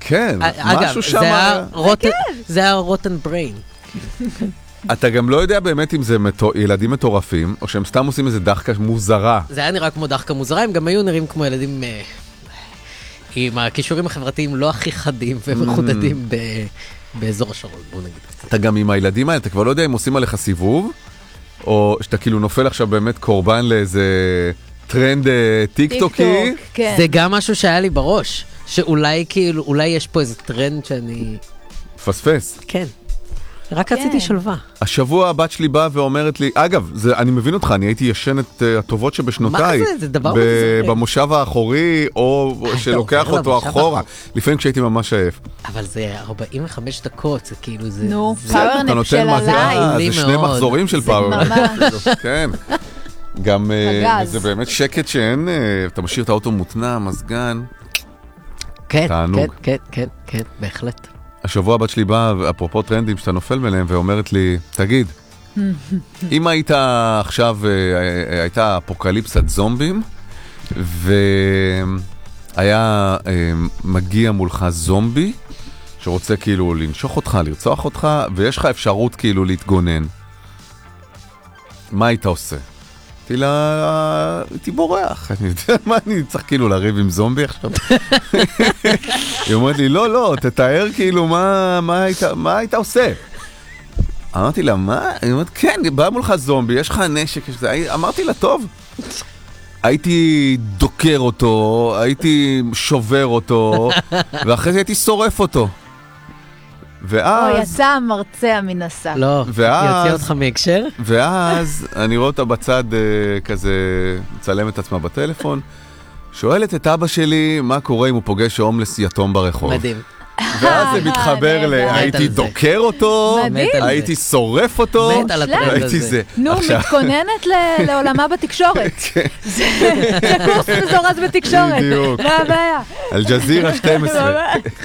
כן, משהו שם... זה היה רוטן בריין. אתה גם לא יודע באמת אם זה ילדים מטורפים, או שהם סתם עושים איזה דחקה מוזרה. זה היה נראה כמו דחקה מוזרה, הם גם היו נראים כמו ילדים עם הכישורים החברתיים לא הכי חדים ומחודדים באזור השרון, בוא נגיד. אתה גם עם הילדים האלה, אתה כבר לא יודע אם עושים עליך סיבוב, או שאתה כאילו נופל עכשיו באמת קורבן לאיזה טרנד טיק-טוקי. זה גם משהו שהיה לי בראש, שאולי כאילו, אולי יש פה איזה טרנד שאני... פספס. כן. רק רציתי שלווה. השבוע הבת שלי באה ואומרת לי, אגב, אני מבין אותך, אני הייתי ישן את הטובות שבשנותיי. מה זה? זה דבר מוזר. במושב האחורי, או שלוקח אותו אחורה. לפעמים כשהייתי ממש עייף. אבל זה 45 דקות, זה כאילו זה... נו, פאוורנפ של עליי. זה 2 מחזורים של פאוורנפ. כן. גם זה באמת שקט שאין, אתה משאיר את האוטו מותנע, מזגן. כן, תענוג. כן, בהחלט. השבוע הבת שלי באה, אפרופו טרנדים שאתה נופל מלהם, ואומרת לי, תגיד, אם היית עכשיו, הייתה אפוקליפסת זומבים, והיה מגיע מולך זומבי, שרוצה כאילו לנשוך אותך, לרצוח אותך, ויש לך אפשרות כאילו להתגונן. מה היית עושה? הייתי בורח, אני יודע מה, אני צריך כאילו לריב עם זומבי עכשיו. היא אומרת לי, לא, תתאר כאילו מה היית עושה. אמרתי לה, מה? היא אומרת, כן, בא מולך זומבי, יש לך נשק, אמרתי לה, טוב. הייתי דוקר אותו, הייתי שובר אותו, ואחרי זה הייתי שורף אותו. יצא המרצע מן השק. לא, יוציא אותך מהקשר. ואז אני רואה אותה בצד כזה, מצלם את עצמה בטלפון, שואלת את אבא שלי מה קורה אם הוא פוגש הומלס יתום ברחוב. מדהים. ואז זה מתחבר הייתי דוקר אותו, הייתי שורף אותו, הייתי זה. נו, מתכוננת לעולמה בתקשורת. זה קורס מזורז בתקשורת. בדיוק. מה הבעיה? אל-ג'זירה 12.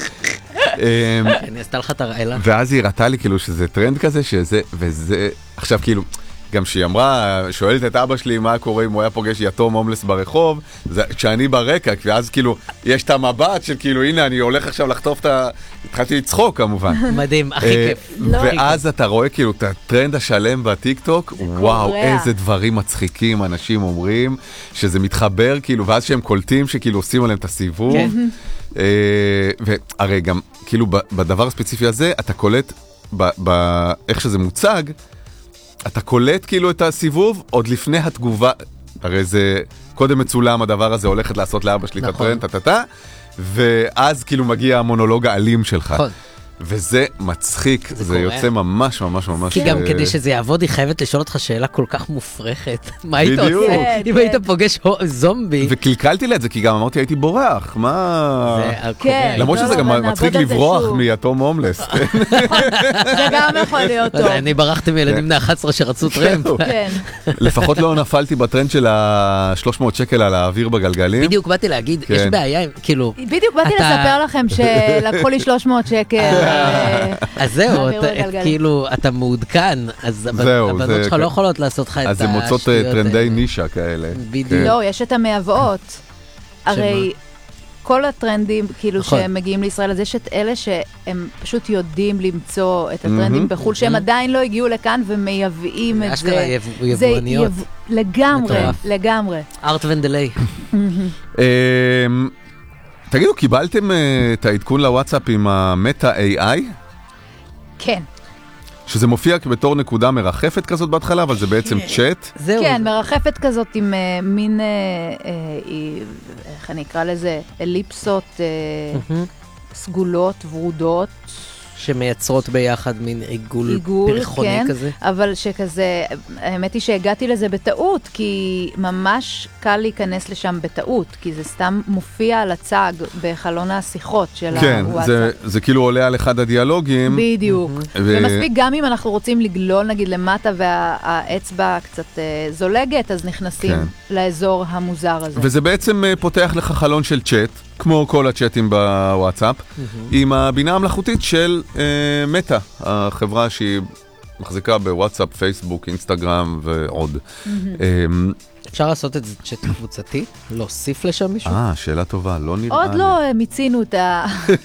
אני עשתה לך את הרעילה. ואז היא הראתה לי כאילו שזה טרנד כזה, וזה, עכשיו כאילו, גם שהיא אמרה, שואלת את אבא שלי מה קורה אם הוא היה פוגש יתום הומלס ברחוב, כשאני ברקע, ואז כאילו, יש את המבט של כאילו, הנה, אני הולך עכשיו לחטוף התחלתי לצחוק כמובן. מדהים, הכי כיף. ואז אתה רואה כאילו את הטרנד השלם בטיק טוק, וואו, איזה דברים מצחיקים אנשים אומרים, שזה מתחבר כאילו, ואז שהם קולטים שכאילו עושים עליהם את הסיבוב. והרי גם כאילו בדבר הספציפי הזה, אתה קולט, איך שזה מוצג, אתה קולט כאילו את הסיבוב עוד לפני התגובה, הרי זה קודם מצולם הדבר הזה הולכת לעשות לאבא שלי את הטרנד, ואז כאילו מגיע המונולוג האלים שלך. וזה מצחיק, זה יוצא ממש ממש ממש... כי גם כדי שזה יעבוד, היא חייבת לשאול אותך שאלה כל כך מופרכת. מה היית עושה? אם היית פוגש זומבי. וקלקלתי לה את זה, כי גם אמרתי, הייתי בורח, מה... למרות שזה גם מצחיק לברוח מיתום הומלס. זה גם יכול להיות טוב. אני ברחתי מילדים בני 11 שרצו טרמפ. לפחות לא נפלתי בטרנד של ה-300 שקל על האוויר בגלגלים. בדיוק באתי להגיד, יש בעיה, כאילו... בדיוק באתי לספר לכם שלקחו לי 300 שקל. אז זהו, כאילו, אתה מעודכן, אז הבנות שלך לא יכולות לעשות לך את השטויות. אז הן מוצאות טרנדי נישה כאלה. בדיוק. לא, יש את המאבעות. הרי כל הטרנדים, כאילו, שהם מגיעים לישראל, אז יש את אלה שהם פשוט יודעים למצוא את הטרנדים בחול, שהם עדיין לא הגיעו לכאן ומייבאים את זה. אשכרה יבואניות. לגמרי, לגמרי. ארט ונדלי. תגידו, קיבלתם את העדכון לוואטסאפ עם המטה AI? כן. שזה מופיע בתור נקודה מרחפת כזאת בהתחלה, אבל זה בעצם צ'אט? כן, מרחפת כזאת עם מין, איך אני אקרא לזה, אליפסות סגולות, ורודות. שמייצרות ביחד מין עיגול פרחוני כן, כזה. אבל שכזה, האמת היא שהגעתי לזה בטעות, כי ממש קל להיכנס לשם בטעות, כי זה סתם מופיע על הצג בחלון השיחות של הוואטסאפ. כן, זה כאילו עולה על אחד הדיאלוגים. בדיוק. ומספיק גם אם אנחנו רוצים לגלול נגיד למטה והאצבע קצת זולגת, אז נכנסים לאזור המוזר הזה. וזה בעצם פותח לך חלון של צ'אט, כמו כל הצ'אטים בוואטסאפ, עם הבינה המלאכותית של מטה, החברה שהיא מחזיקה בוואטסאפ, פייסבוק, אינסטגרם ועוד. אפשר לעשות את זה צ'אט קבוצתי? להוסיף לשם מישהו? שאלה טובה, לא נראה. עוד לא מיצינו את